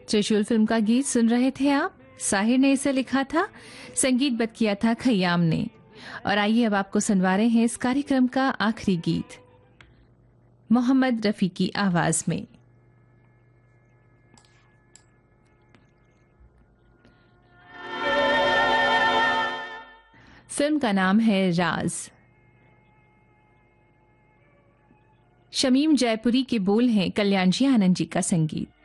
त्रिशूल फिल्म का गीत सुन रहे थे आप। साहिर ने इसे लिखा था, संगीतबद्ध किया था खयाम ने। और आइए अब आपको सुनवा रहे हैं इस कार्यक्रम का आखिरी गीत मोहम्मद रफी की आवाज में। फिल्म का नाम है राज। शमीम जयपुरी के बोल हैं, कल्याण जी आनंद जी का संगीत।